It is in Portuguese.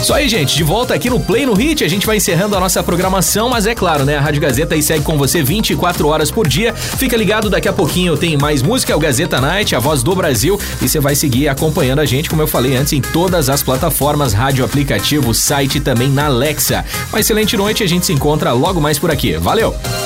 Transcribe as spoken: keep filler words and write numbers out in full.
Isso aí, gente, de volta aqui no Play no Hit, a gente vai encerrando a nossa programação, mas é claro, né, a Rádio Gazeta aí segue com você vinte e quatro horas por dia, fica ligado, daqui a pouquinho tem mais música, é o Gazeta Night, a voz do Brasil, e você vai seguir acompanhando a gente, como eu falei antes, em todas as plataformas, rádio, aplicativo, site e também na Alexa. Uma excelente noite, a gente se encontra logo mais por aqui, valeu!